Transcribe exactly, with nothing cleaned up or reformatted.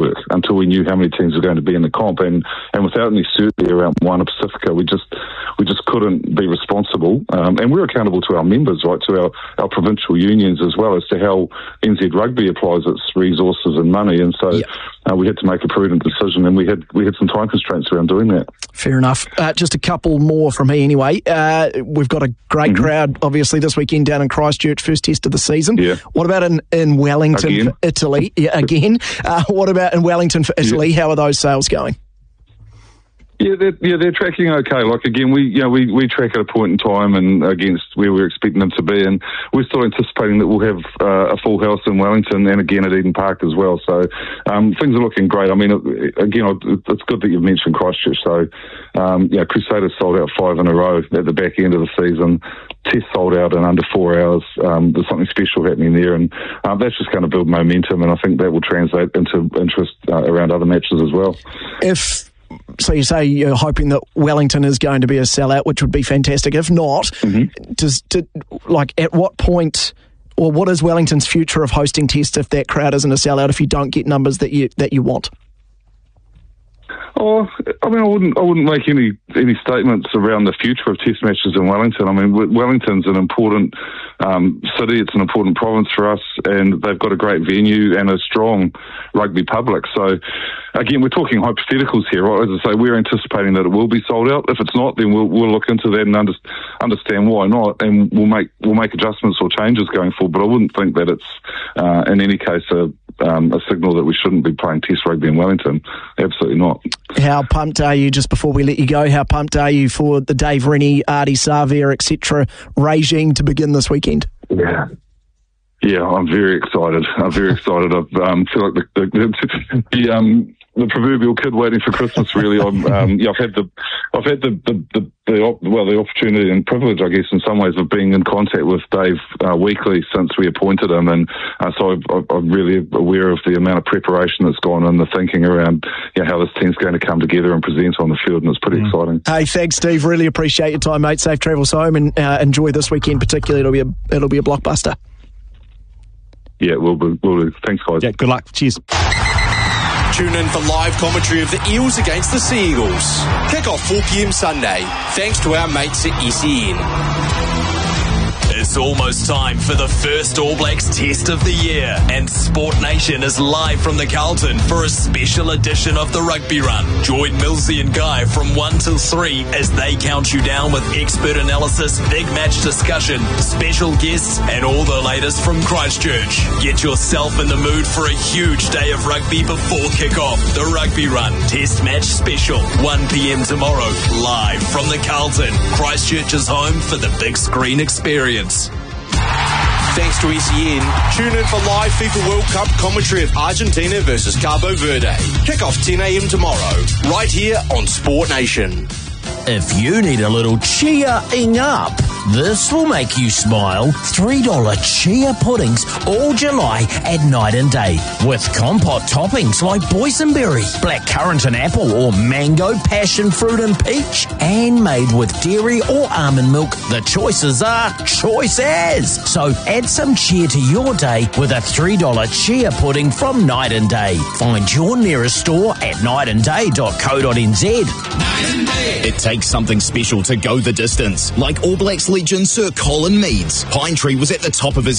work until we knew how many teams were going to be in the comp, and, and without any certainty around Moana Pacifica, we just we just couldn't be responsible. Um, and we're accountable to our members, right, to our, our provincial unions as well, as to how N Z Rugby applies its resources and money. And so yep. uh, we had to make a prudent decision, and we had we had some time constraints around doing that. Fair enough. Uh, just a couple more from me anyway. Uh, we've got a great mm-hmm. crowd, obviously, this weekend down in Christchurch, first test of the season. Yeah. What about in, in Wellington, again. for Italy? Yeah, again. Uh, what about in Wellington for Italy? Yeah. How are those sales going? Yeah, they're, yeah, they're tracking okay. Like, again, we, you know, we, we track at a point in time and against where we're expecting them to be, and we're still anticipating that we'll have uh, a full house in Wellington and again at Eden Park as well. So um, things are looking great. I mean, again, it's good that you've mentioned Christchurch. So, um, yeah, Crusaders sold out five in a row at the back end of the season. Test sold out in under four hours. Um, there's something special happening there, and um, that's just going to build momentum, and I think that will translate into interest uh, around other matches as well. If So you say you're hoping that Wellington is going to be a sellout, which would be fantastic. If not, mm-hmm. does did, like at what point, or what is Wellington's future of hosting tests if that crowd isn't a sellout? If you don't get numbers that you that you want? Oh, I mean, I wouldn't, I wouldn't make any any statements around the future of Test matches in Wellington. I mean, Wellington's an important um, city; it's an important province for us, and they've got a great venue and a strong rugby public. So, again, we're talking hypotheticals here, right? As I say, we're anticipating that it will be sold out. If it's not, then we'll we'll look into that and under, understand why not, and we'll make we'll make adjustments or changes going forward. But I wouldn't think that it's uh, in any case a Um, a signal that we shouldn't be playing Test rugby in Wellington. Absolutely not. How pumped are you, just before we let you go, how pumped are you for the Dave Rennie, Ardie Savea, et cetera regime to begin this weekend? Yeah. Yeah, I'm very excited. I'm very excited. I um, feel like the, the, the, um, the proverbial kid waiting for Christmas, really. I'm, um, yeah, I've had the, I've had the, the, the, the op- well, the opportunity and privilege, I guess, in some ways, of being in contact with Dave uh, weekly since we appointed him, and uh, so I've, I'm really aware of the amount of preparation that's gone on, the thinking around, you know, how this team's going to come together and present on the field, and it's pretty mm. exciting. Hey, thanks, Steve. Really appreciate your time, mate. Safe travels home, and uh, enjoy this weekend particularly. It'll be a, it'll be a blockbuster. Yeah, we'll do. We'll do. Thanks, guys. Yeah, good luck. Cheers. Tune in for live commentary of the Eels against the Sea Eagles. Kick off four p.m. Sunday, thanks to our mates at S E N. It's almost time for the first All Blacks Test of the year, and Sport Nation is live from the Carlton for a special edition of the Rugby Run. Join Millsy and Guy from one till three as they count you down with expert analysis, big match discussion, special guests, and all the latest from Christchurch. Get yourself in the mood for a huge day of rugby before kick-off. The Rugby Run Test Match Special, one p.m. tomorrow, live from the Carlton. Christchurch's home for the big screen experience. Thanks to S E N, tune in for live FIFA World Cup commentary of Argentina versus Cabo Verde. Kick off ten a.m. tomorrow, right here on Sport Nation. If you need a little cheering up, this will make you smile. three dollars chia puddings all July at Night and Day. With compote toppings like boysenberry, blackcurrant and apple, or mango, passion fruit and peach. And made with dairy or almond milk, the choices are choices. So add some cheer to your day with a three dollars chia pudding from Night and Day. Find your nearest store at night and day dot co dot n z. Night and Day. It takes something special to go the distance, like All Blacks legend Sir Colin Meads. Pine Tree was at the top of his